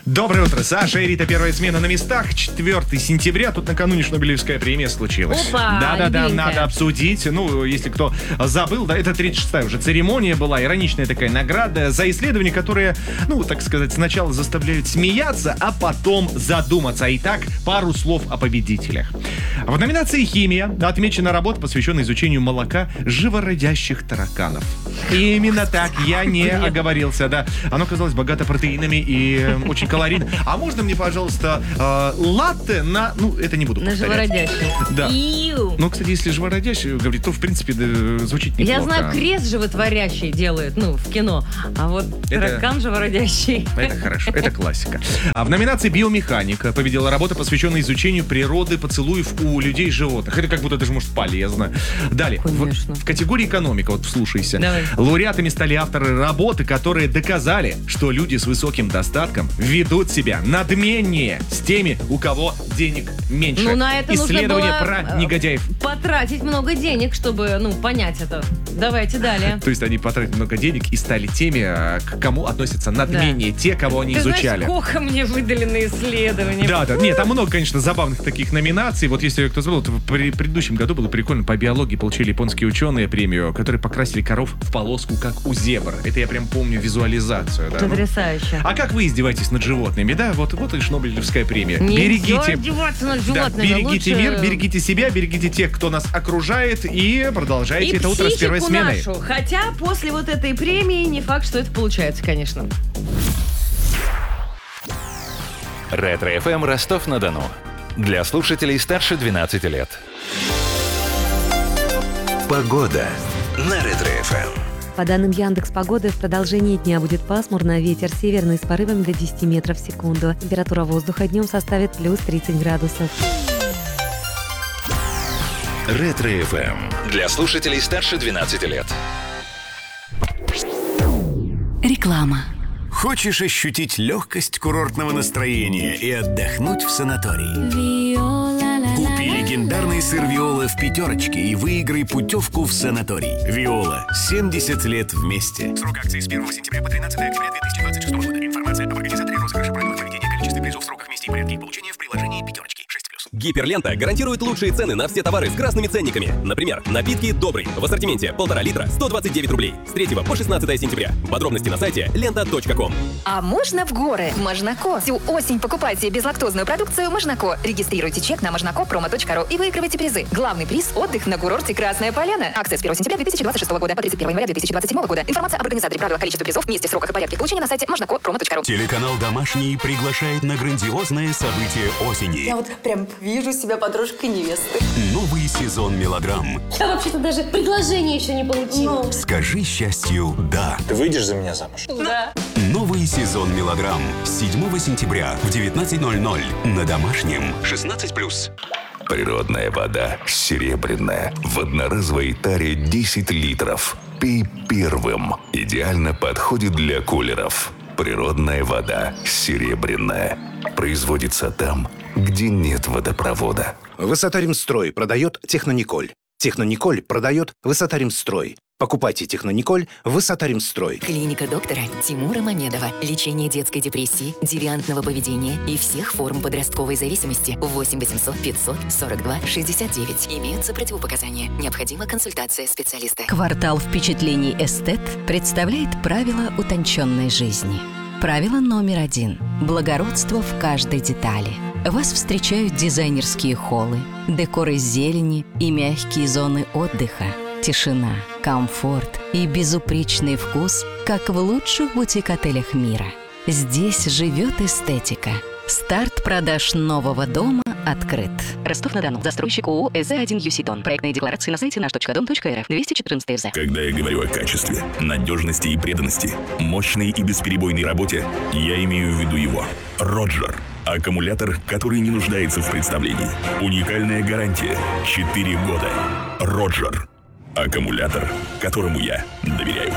Доброе утро, Саша и Рита. Первая смена на местах. 4 сентября. Тут накануне Шнобелевская премия случилась. Опа, Да-да-да, любименькая. надо обсудить. Ну, если кто забыл, да, это 36-я уже церемония была. Ироничная такая награда за исследования, которые, ну, так сказать, сначала заставляют смеяться, а потом задуматься. Итак, пару слов о победителях. В номинации «Химия» отмечена работа, посвященная изучению молока живородящих тараканов. И именно так, я не оговорился, да. Оно казалось богато протеинами и очень калорийно. А можно мне, пожалуйста, латте на... Ну, это не буду На повторять. живородящий. Да. Иу. Ну, кстати, если живородящий говорит, то, в принципе, да, звучит неплохо. Я знаю, крест животворящий делают, ну, в кино. А вот таракан живородящий. Это хорошо, это классика. А в номинации «Биомеханика» победила работа, посвященная изучению природы поцелуев у людей и животных. Это как будто даже, может, полезно. Далее, Конечно. в категории «Экономика», вот вслушайся. Давай. Лауреатами стали авторы работы, которые доказали, что люди с высоким достатком ведут себя надменнее с теми, у кого денег меньше. Ну, на это Исследование нужно было про негодяев. потратить много денег, чтобы, ну, понять это. Давайте далее. То есть они потратили много денег и стали теми, к кому относятся надменнее те, кого они изучали. Знаешь, сколько мне выдали на исследования? Да. Нет, там много, конечно, забавных таких номинаций. Вот если кто забыл, то в предыдущем году было прикольно. По биологии получили японские ученые премию, которые покрасили коров в полоску, как у зебр. Это я прям помню визуализацию. Да? Потрясающе. А как вы издеваетесь над животными, да? Вот и Шнобелевская премия. Нельзя издеваться над животными. берегите Лучше... мир, берегите себя, берегите тех, кто нас окружает, и продолжайте И это утро с первой психику сменой. нашу. Хотя после вот этой премии не факт, что это получается, конечно. Ретро-ФМ Ростов-на-Дону. Для слушателей старше 12 лет. Погода на Ретро-ФМ. По данным Яндекс.Погоды, в продолжении дня будет пасмурно, ветер северный с порывами до 10 метров в секунду. Температура воздуха днем составит плюс 30 градусов. Ретро-ФМ. Для слушателей старше 12 лет. Реклама. Хочешь ощутить легкость курортного настроения и отдохнуть в санатории? Купи легендарный сыр Виола в пятерочке и выиграй путевку в санаторий. Виола. 70 лет вместе. Срок акции с 1 сентября по 13 октября 2026 года. Информация об организаторе розыгрыша, правилах поведения, количестве призов, сроках, месте и порядке их получения в приложении пятерочки. 6+. Гиперлента гарантирует лучшие цены на все товары с красными ценниками. Например, напитки «Добрый» в ассортименте 1,5 литра 129 рублей. С 3 по 16 сентября. Подробности на сайте лента.ком. А можно в горы? Можнако. Всю осень покупайте безлактозную продукцию Можнако. Регистрируйте чек на можнако.промо.ру и выигрывайте призы. Главный приз – отдых на курорте Красная Поляна. Акция с 1 сентября 2026 года по 31 января 2027 года. Информация об организаторе, правилах, количестве призов, месте, сроках и порядке получения на сайте можнако.промо.ру. Телеканал «Домашний» приглашает на грандиозное событие осени. Я вот прям вижу себя подружкой невесты. Новый сезон мелодрам. Я вообще-то даже предложение еще не получила. Скажи счастью «да». Ты выйдешь за меня замуж? Да. Новый сезон мелодрам. 7 сентября в 19:00 на Домашнем. 16+. Природная вода серебряная. В одноразовой таре 10 литров. Пей первым. Идеально подходит для кулеров. Природная вода серебряная. Производится там, где нет водопровода. Высотаримстрой продает Технониколь. Технониколь продает Высотаримстрой. Покупайте Технониколь в Высотаримстрой. Клиника доктора Тимура Мамедова. Лечение детской депрессии, девиантного поведения и всех форм подростковой зависимости. 8 800 500 42 69. Имеются противопоказания. Необходима консультация специалиста. Квартал впечатлений «Эстет» представляет правила утонченной жизни. Правило номер 1. Благородство в каждой детали. Вас встречают дизайнерские холлы, декор из зелени и мягкие зоны отдыха. Тишина, комфорт и безупречный вкус, как в лучших бутик-отелях мира. Здесь живет эстетика. Старт продаж нового дома открыт. Ростов-на-Дону. Застройщик ООО «ЭЗ-1 Юситон». Проектные декларации на сайте наш.дом.рф. 214 ФЗ. Когда я говорю о качестве, надежности и преданности, мощной и бесперебойной работе, я имею в виду его. Роджер. Аккумулятор, который не нуждается в представлении. Уникальная гарантия. 4 года. Роджер. Аккумулятор, которому я доверяю.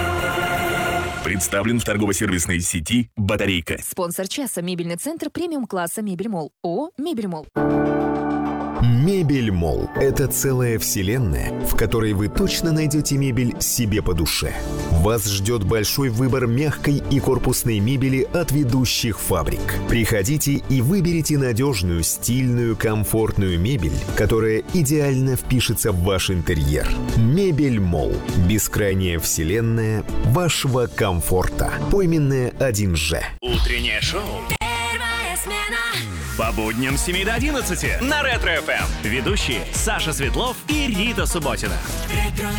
Представлен в торгово-сервисной сети «Батарейка». Спонсор часа. Мебельный центр премиум-класса «Мебельмолл». ООО «Мебельмолл». Мебель Молл – это целая вселенная, в которой вы точно найдете мебель себе по душе. Вас ждет большой выбор мягкой и корпусной мебели от ведущих фабрик. Приходите и выберите надежную, стильную, комфортную мебель, которая идеально впишется в ваш интерьер. Мебель Молл – бескрайняя вселенная вашего комфорта. Пойменная 1Ж. Утреннее шоу. Первая смена. По будням с 7 до 11 на Ретро-ФМ. Ведущие Саша Светлов и Рита Субботина.